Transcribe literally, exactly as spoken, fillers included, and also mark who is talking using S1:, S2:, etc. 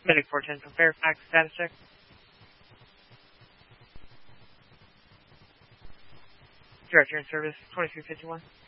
S1: Medic four ten from Fairfax, status check. Director in service, twenty-three fifty-one.